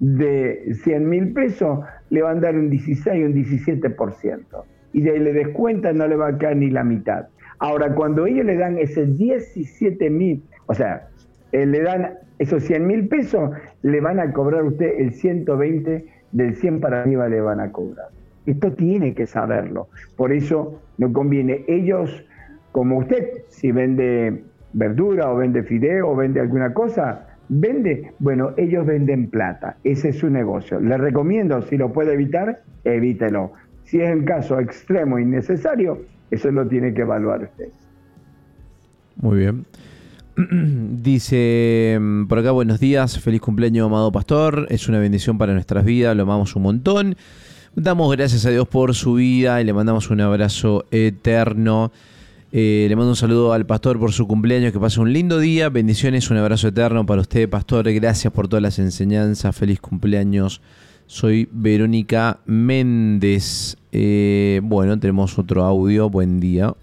de cien mil pesos, le van a dar un dieciséis, un diecisiete por ciento. Y de ahí le descuentan, no le va a quedar ni la mitad. Ahora, cuando ellos le dan ese diecisiete mil, o sea, eh, le dan esos cien mil pesos, le van a cobrar a usted el ciento veinte, del cien para arriba le van a cobrar. Esto tiene que saberlo. Por eso no conviene. Ellos, como usted, si vende verdura o vende fideo o vende alguna cosa, vende, bueno, ellos venden plata, ese es su negocio. Le recomiendo, si lo puede evitar, evítelo. Si es el caso extremo y necesario, eso lo tiene que evaluar usted. Muy bien. Dice por acá, buenos días, feliz cumpleaños, amado pastor, es una bendición para nuestras vidas, lo amamos un montón. Damos gracias a Dios por su vida y le mandamos un abrazo eterno. Eh, le mando un saludo al pastor por su cumpleaños, que pase un lindo día, bendiciones, un abrazo eterno para usted, pastor, gracias por todas las enseñanzas, feliz cumpleaños. Soy Verónica Méndez. Eh, bueno, tenemos otro audio, buen día.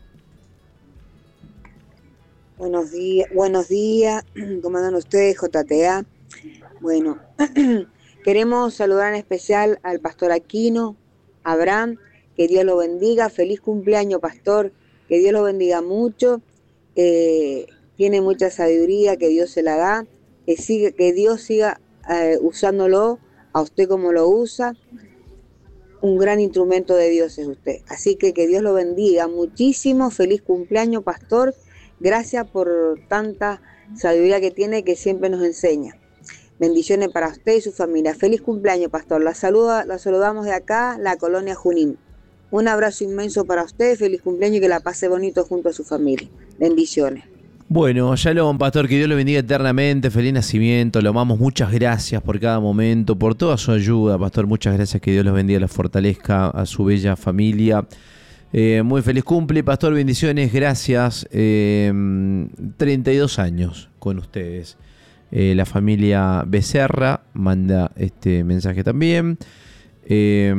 Buenos días, buenos días, ¿cómo andan ustedes, J T A? Bueno, queremos saludar en especial al pastor Aquino, Abraham, que Dios lo bendiga, feliz cumpleaños, pastor. Que Dios lo bendiga mucho, eh, tiene mucha sabiduría, que Dios se la da, que, siga, que Dios siga eh, usándolo a usted como lo usa. Un gran instrumento de Dios es usted. Así que que Dios lo bendiga muchísimo. Feliz cumpleaños, pastor. Gracias por tanta sabiduría que tiene, que siempre nos enseña. Bendiciones para usted y su familia. Feliz cumpleaños, pastor. La, saluda, la saludamos de acá, la colonia Junín. Un abrazo inmenso para usted, feliz cumpleaños y que la pase bonito junto a su familia. Bendiciones. Bueno, Shalom, pastor, que Dios lo bendiga eternamente, feliz nacimiento, lo amamos, muchas gracias por cada momento, por toda su ayuda, pastor, muchas gracias, que Dios los bendiga, los fortalezca a su bella familia. Eh, muy feliz cumple, pastor, bendiciones, gracias. Eh, treinta y dos años con ustedes. Eh, la familia Becerra manda este mensaje también. Eh,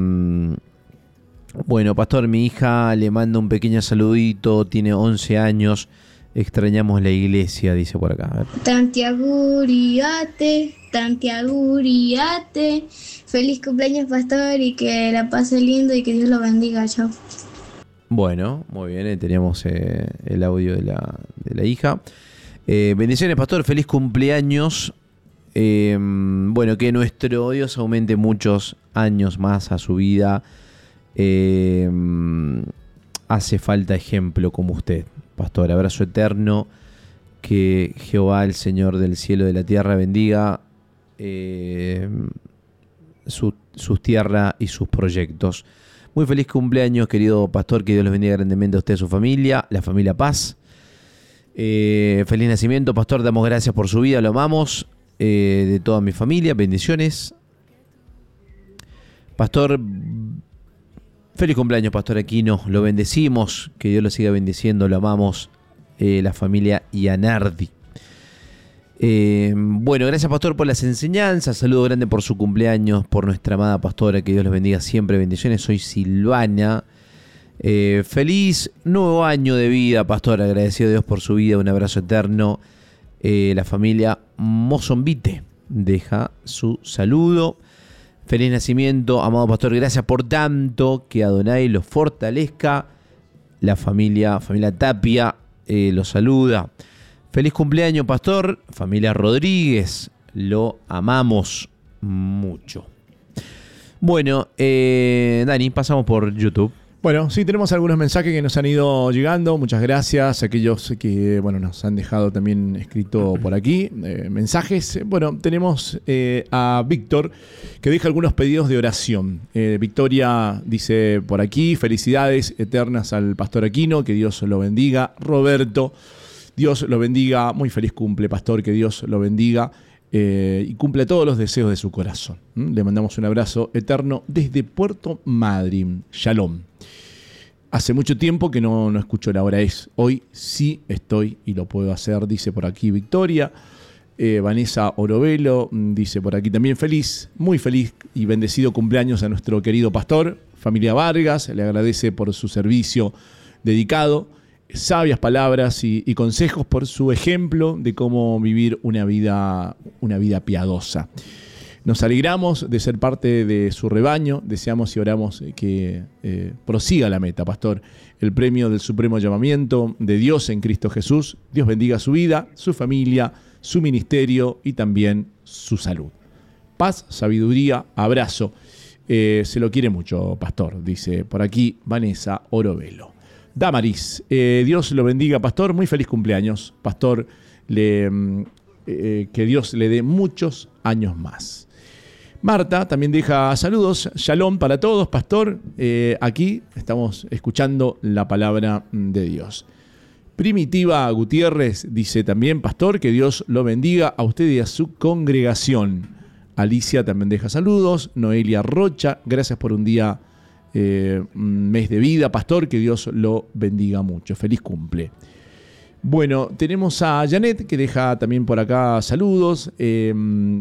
bueno, pastor, mi hija le manda un pequeño saludito, tiene once años. Extrañamos la iglesia, dice por acá. A ver. Tantiaguriate, Tantiaguriate. Feliz cumpleaños, pastor, y que la pase lindo y que Dios lo bendiga. Chao. Bueno, muy bien, teníamos eh, el audio de la, de la hija. Eh, bendiciones, pastor, feliz cumpleaños. Eh, bueno, que nuestro Dios aumente muchos años más a su vida. Eh, hace falta ejemplo como usted, pastor. Abrazo eterno. Que Jehová, el Señor del cielo y de la tierra, bendiga eh, su, sus tierras y sus proyectos. Muy feliz cumpleaños, querido pastor. Que Dios los bendiga grandemente a usted y a su familia, la familia Paz. Eh, feliz nacimiento, pastor. Damos gracias por su vida, lo amamos. Eh, de toda mi familia, bendiciones. Pastor, feliz cumpleaños, pastor Aquino. Lo bendecimos, que Dios lo siga bendiciendo, lo amamos. Eh, la familia Ianardi. Eh, bueno, gracias, pastor, por las enseñanzas. Saludo grande por su cumpleaños, por nuestra amada pastora. Que Dios los bendiga siempre. Bendiciones. Soy Silvana. Eh, feliz nuevo año de vida, pastor. Agradecido a Dios por su vida. Un abrazo eterno. Eh, la familia Mozombite deja su saludo. Feliz nacimiento, amado pastor. Gracias por tanto. Que Adonai los fortalezca. La familia, familia Tapia, eh, los saluda. Feliz cumpleaños, pastor. Familia Rodríguez, lo amamos mucho. Bueno, eh, Dani, pasamos por YouTube. Bueno, sí, tenemos algunos mensajes que nos han ido llegando. Muchas gracias a aquellos que, bueno, nos han dejado también escrito por aquí eh, mensajes. Bueno, tenemos eh, a Víctor, que deja algunos pedidos de oración. Eh, Victoria dice por aquí: felicidades eternas al pastor Aquino, que Dios lo bendiga. Roberto, Dios lo bendiga. Muy feliz cumple, pastor, que Dios lo bendiga. Eh, y cumple todos los deseos de su corazón. ¿Mm? Le mandamos un abrazo eterno desde Puerto Madryn. Shalom. Hace mucho tiempo que no, no escucho la hora es. Hoy sí estoy y lo puedo hacer, dice por aquí Victoria. Eh, Vanessa Orovelo dice por aquí también: feliz, muy feliz y bendecido cumpleaños a nuestro querido pastor. Familia Vargas le agradece por su servicio dedicado. Sabias palabras y, y consejos por su ejemplo de cómo vivir una vida, una vida piadosa. Nos alegramos de ser parte de su rebaño. Deseamos y oramos que eh, prosiga la meta, pastor. El premio del supremo llamamiento de Dios en Cristo Jesús. Dios bendiga su vida, su familia, su ministerio y también su salud. Paz, sabiduría, abrazo. Eh, se lo quiere mucho, pastor, dice por aquí Vanessa Orovelo. Damaris, eh, Dios lo bendiga, pastor. Muy feliz cumpleaños, pastor. Le, eh, que Dios le dé muchos años más. Marta también deja saludos. Shalom para todos, pastor. Eh, aquí estamos escuchando la palabra de Dios. Primitiva Gutiérrez dice también: pastor, que Dios lo bendiga a usted y a su congregación. Alicia también deja saludos. Noelia Rocha, gracias por un día, eh, un mes de vida, pastor, que Dios lo bendiga mucho. Feliz cumple. Bueno, tenemos a Janet, que deja también por acá saludos. Eh,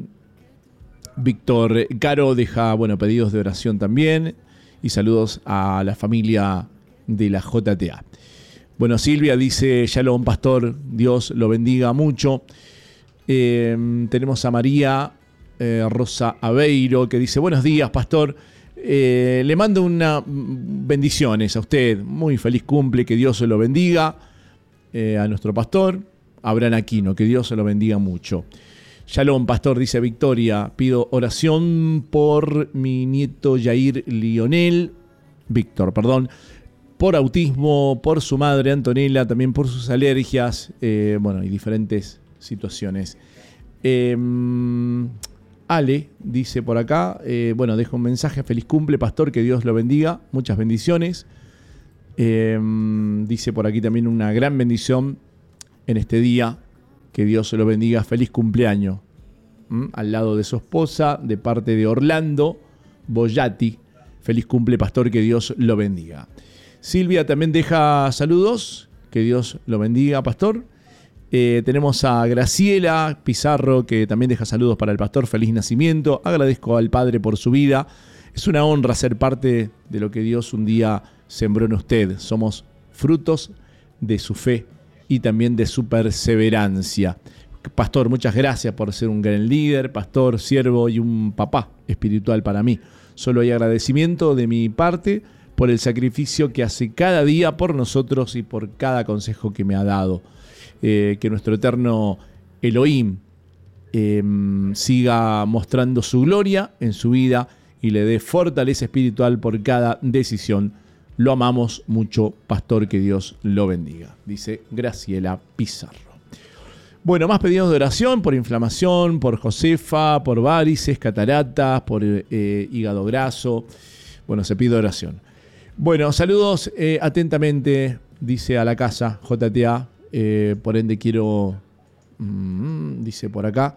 Víctor Caro deja, bueno, pedidos de oración también. Y saludos a la familia de la J T A. Bueno, Silvia dice: Shalom, pastor, Dios lo bendiga mucho. Eh, tenemos a María eh, Rosa Aveiro, que dice: buenos días, pastor. Eh, le mando una bendiciones a usted. Muy feliz cumple, que Dios lo bendiga. Eh, a nuestro pastor Abraham Aquino, que Dios lo bendiga mucho. Shalom, pastor, dice Victoria: pido oración por mi nieto Jair Lionel, Víctor, perdón, por autismo, por su madre Antonella, también por sus alergias, eh, bueno, y diferentes situaciones. Eh, Ale dice por acá, eh, bueno, deja un mensaje, feliz cumple, pastor, que Dios lo bendiga, muchas bendiciones. Eh, dice por aquí también una gran bendición en este día, que Dios lo bendiga, feliz cumpleaños. ¿Mm? Al lado de su esposa, de parte de Orlando Boyati, feliz cumple, pastor, que Dios lo bendiga. Silvia también deja saludos, que Dios lo bendiga, pastor. Eh, tenemos a Graciela Pizarro, que también deja saludos para el pastor, feliz nacimiento. Agradezco al Padre por su vida. Es una honra ser parte de lo que Dios un día sembró en usted. Somos frutos de su fe y también de su perseverancia. Pastor, muchas gracias por ser un gran líder, pastor, siervo y un papá espiritual para mí. Solo hay agradecimiento de mi parte por el sacrificio que hace cada día por nosotros y por cada consejo que me ha dado. Eh, que nuestro eterno Elohim eh, siga mostrando su gloria en su vida y le dé fortaleza espiritual por cada decisión. Lo amamos mucho, pastor, que Dios lo bendiga. Dice Graciela Pizarro. Bueno, más pedidos de oración por inflamación, por Josefa, por varices, cataratas, por eh, hígado graso. Bueno, se pide oración. Bueno, saludos eh, atentamente, dice a la casa J T A. Eh, por ende quiero, mmm, dice por acá,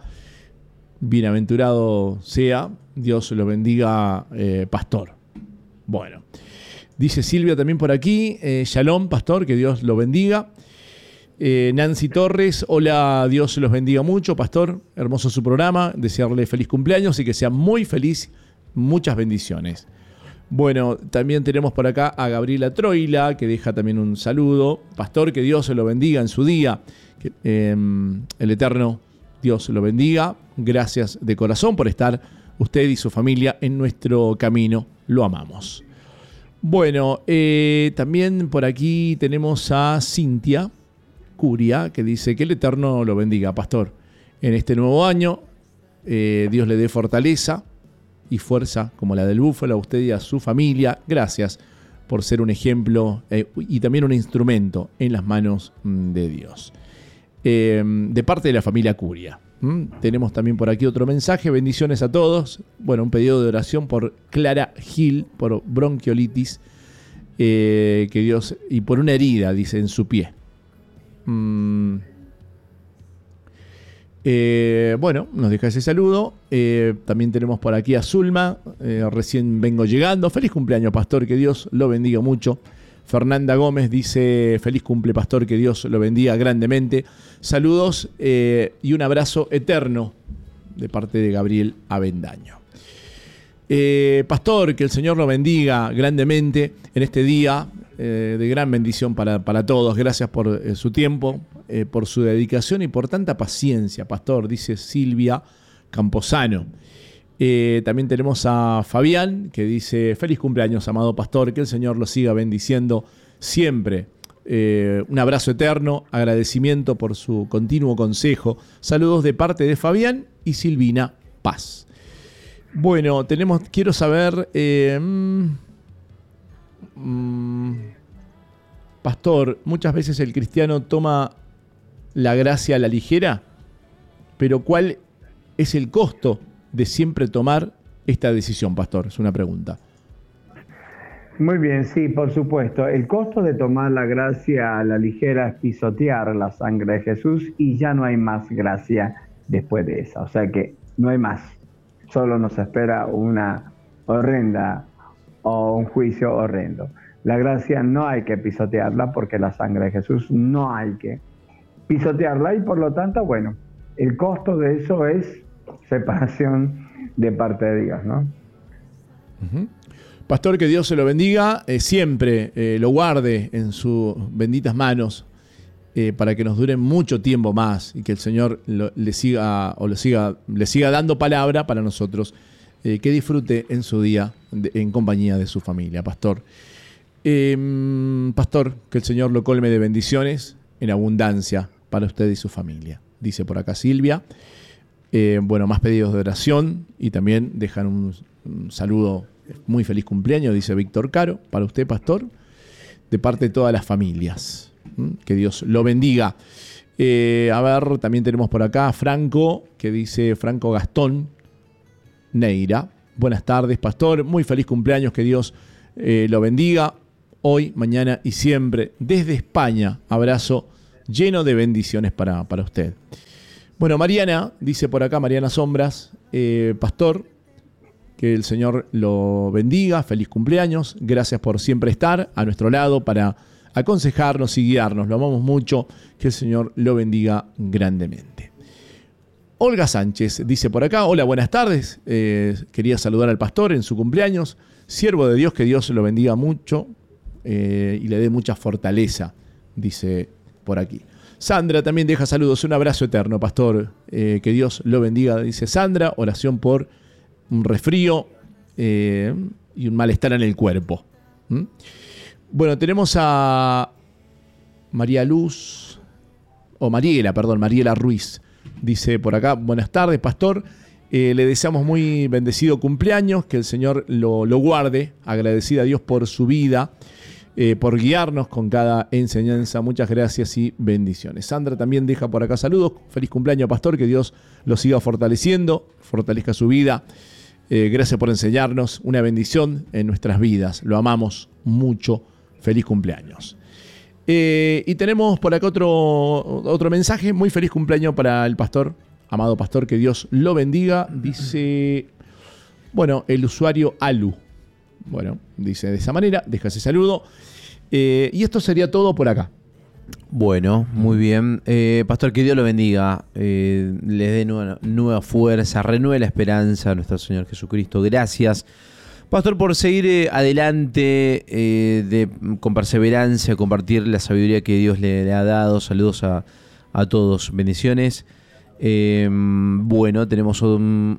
bienaventurado sea, Dios lo bendiga, eh, pastor. Bueno, dice Silvia también por aquí, eh, Shalom, pastor, que Dios lo bendiga. Eh, Nancy Torres, hola, Dios los bendiga mucho, pastor, hermoso su programa, desearle feliz cumpleaños y que sea muy feliz, muchas bendiciones. Bueno, también tenemos por acá a Gabriela Troila, que deja también un saludo. Pastor, que Dios se lo bendiga en su día. Que, eh, el eterno Dios lo bendiga. Gracias de corazón por estar usted y su familia en nuestro camino. Lo amamos. Bueno, eh, también por aquí tenemos a Cintia Curia, que dice que el eterno lo bendiga, pastor. En este nuevo año, eh, Dios le dé fortaleza y fuerza como la del búfalo a usted y a su familia. Gracias por ser un ejemplo eh, y también un instrumento en las manos de Dios. Eh, de parte de la familia Curia. ¿Mm? Tenemos también por aquí otro mensaje. Bendiciones a todos. Bueno, un pedido de oración por Clara Gil, por bronquiolitis, eh, que Dios, y por una herida, dice, en su pie. Mm. Eh, bueno, nos deja ese saludo. Eh, también tenemos por aquí a Zulma, eh, recién vengo llegando. Feliz cumpleaños, pastor, que Dios lo bendiga mucho. Fernanda Gómez dice, feliz cumple, pastor, que Dios lo bendiga grandemente. Saludos eh, y un abrazo eterno de parte de Gabriel Avendaño. Eh, pastor, que el Señor lo bendiga grandemente en este día eh, de gran bendición para, para todos. Gracias por eh, su tiempo, eh, por su dedicación y por tanta paciencia, pastor, dice Silvia Camposano. Eh, también tenemos a Fabián, que dice, feliz cumpleaños, amado pastor, que el Señor lo siga bendiciendo siempre. Eh, un abrazo eterno, agradecimiento por su continuo consejo. Saludos de parte de Fabián y Silvina Paz. Bueno, tenemos, quiero saber, eh, mmm, pastor, muchas veces el cristiano toma la gracia a la ligera, pero ¿cuál es el costo de siempre tomar esta decisión, pastor? Es una pregunta. Muy bien, sí, por supuesto. El costo de tomar la gracia a la ligera es pisotear la sangre de Jesús y ya no hay más gracia después de esa. O sea que no hay más. Solo nos espera una horrenda o un juicio horrendo. La gracia no hay que pisotearla porque la sangre de Jesús no hay que pisotearla y por lo tanto, bueno, el costo de eso es separación de parte de Dios, ¿no? Uh-huh. Pastor, que Dios se lo bendiga, eh, siempre eh, lo guarde en sus benditas manos eh, para que nos dure mucho tiempo más y que el Señor lo, le siga o le siga, le siga dando palabra para nosotros, eh, que disfrute en su día de, en compañía de su familia, pastor. Eh, pastor, que el Señor lo colme de bendiciones en abundancia para usted y su familia, dice por acá Silvia. Eh, bueno, más pedidos de oración y también dejan un, un saludo, muy feliz cumpleaños, dice Víctor Caro, para usted, pastor, de parte de todas las familias. ¿Mm? Que Dios lo bendiga. Eh, a ver, también tenemos por acá a Franco, que dice Franco Gastón Neira. Buenas tardes, pastor. Muy feliz cumpleaños, que Dios eh, lo bendiga hoy, mañana y siempre. Desde España, abrazo lleno de bendiciones para, para usted. Bueno, Mariana, dice por acá, Mariana Sombras, eh, pastor, que el Señor lo bendiga, feliz cumpleaños, gracias por siempre estar a nuestro lado para aconsejarnos y guiarnos, lo amamos mucho, que el Señor lo bendiga grandemente. Olga Sánchez dice por acá, hola, buenas tardes, eh, quería saludar al pastor en su cumpleaños, siervo de Dios, que Dios lo bendiga mucho eh, y le dé mucha fortaleza, dice por aquí. Sandra también deja saludos, un abrazo eterno, pastor, eh, que Dios lo bendiga, dice Sandra, oración por un resfrío eh, y un malestar en el cuerpo. ¿Mm? Bueno, tenemos a María Luz, o Mariela, perdón, Mariela Ruiz, dice por acá, buenas tardes, pastor, eh, le deseamos muy bendecido cumpleaños, que el Señor lo, lo guarde, agradecida a Dios por su vida, Eh, por guiarnos con cada enseñanza. Muchas gracias y bendiciones. Sandra también deja por acá saludos. Feliz cumpleaños, pastor. Que Dios lo siga fortaleciendo, fortalezca su vida. Eh, gracias por enseñarnos. Una bendición en nuestras vidas. Lo amamos mucho. Feliz cumpleaños. Eh, y tenemos por acá otro, otro mensaje. Muy feliz cumpleaños para el pastor. Amado pastor, que Dios lo bendiga. Dice, bueno, el usuario Alu. Bueno, dice de esa manera, deja ese saludo. Eh, y esto sería todo por acá. Bueno, muy bien. Eh, pastor, que Dios lo bendiga. Eh, les dé nueva, nueva fuerza, renueve la esperanza a nuestro Señor Jesucristo. Gracias, pastor, por seguir eh, adelante eh, de, con perseverancia, compartir la sabiduría que Dios le, le ha dado. Saludos a, a todos. Bendiciones. Eh, bueno, tenemos un...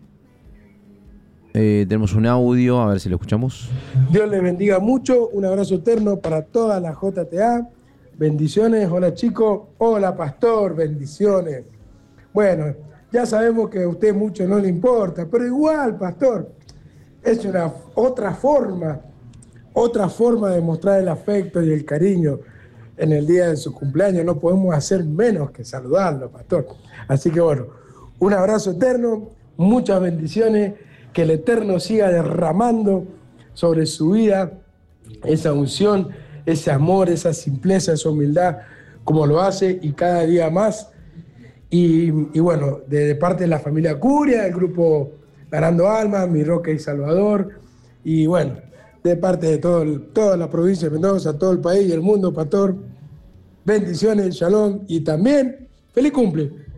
Eh, tenemos un audio, a ver si lo escuchamos. Dios les bendiga mucho, un abrazo eterno para toda la J T A, bendiciones, hola chicos, hola pastor, bendiciones. Bueno, ya sabemos que a usted mucho no le importa, pero igual, pastor, es una otra forma, otra forma de mostrar el afecto y el cariño en el día de su cumpleaños, no podemos hacer menos que saludarlo, pastor. Así que bueno, un abrazo eterno, muchas bendiciones, que el Eterno siga derramando sobre su vida esa unción, ese amor, esa simpleza, esa humildad, como lo hace y cada día más. Y, y bueno, de, de parte de la familia Curia, del grupo Ganando Almas, Mi Roca y Salvador, y bueno, de parte de todo el, toda la provincia de Mendoza, todo el país y el mundo, pastor, bendiciones, shalom, y también feliz cumple.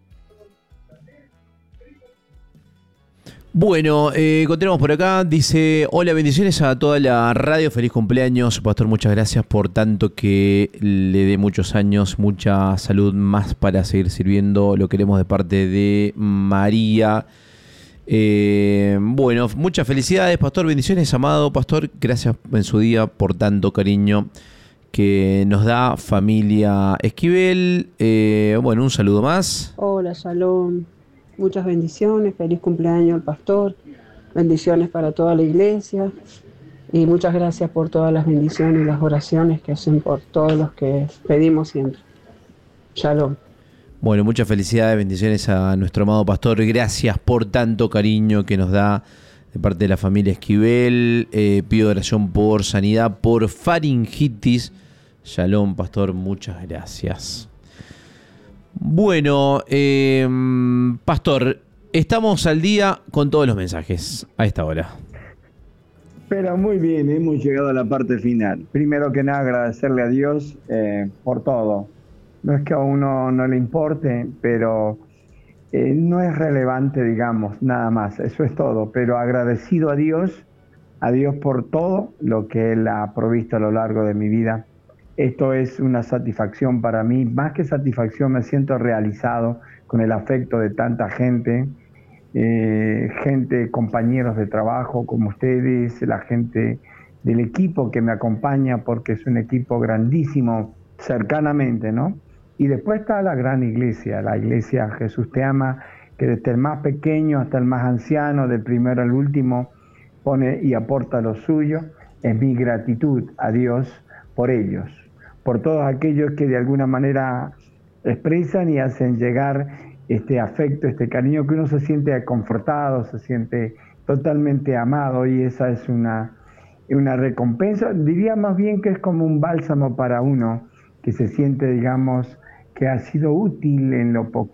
Bueno, eh, continuamos por acá. Dice, hola, bendiciones a toda la radio. Feliz cumpleaños, pastor. Muchas gracias por tanto, que le dé muchos años, mucha salud más para seguir sirviendo. Lo queremos de parte de María. Eh, bueno, muchas felicidades, pastor. Bendiciones, amado pastor. Gracias en su día por tanto cariño que nos da familia Esquivel. Eh, bueno, un saludo más. Hola, shalom. Muchas bendiciones, feliz cumpleaños al pastor, bendiciones para toda la iglesia y muchas gracias por todas las bendiciones y las oraciones que hacen por todos los que pedimos siempre. Shalom. Bueno, muchas felicidades, bendiciones a nuestro amado pastor. Gracias por tanto cariño que nos da de parte de la familia Esquivel. Eh, pido oración por sanidad, por faringitis. Shalom, pastor, muchas gracias. Bueno, eh, pastor, estamos al día con todos los mensajes a esta hora. Pero muy bien, hemos llegado a la parte final. Primero que nada, agradecerle a Dios eh, por todo. No es que a uno no le importe, pero eh, no es relevante, digamos, nada más. Eso es todo. Pero agradecido a Dios, a Dios por todo lo que Él ha provisto a lo largo de mi vida. Esto es una satisfacción para mí. Más que satisfacción, me siento realizado con el afecto de tanta gente. Eh, gente, compañeros de trabajo como ustedes, la gente del equipo que me acompaña, porque es un equipo grandísimo, cercanamente, ¿no? Y después está la gran iglesia, la iglesia Jesús Te Ama, que desde el más pequeño hasta el más anciano, del primero al último, pone y aporta lo suyo. Es mi gratitud a Dios por ellos, por todos aquellos que de alguna manera expresan y hacen llegar este afecto, este cariño, que uno se siente confortado, se siente totalmente amado, y esa es una, una recompensa. Diría más bien que es como un bálsamo para uno, que se siente, digamos, que ha sido útil en lo poquito